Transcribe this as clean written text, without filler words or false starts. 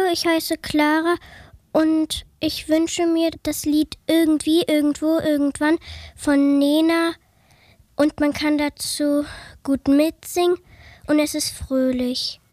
ich heiße Clara und ich wünsche mir das Lied Irgendwie, Irgendwo, Irgendwann von Nena und man kann dazu gut mitsingen und es ist fröhlich.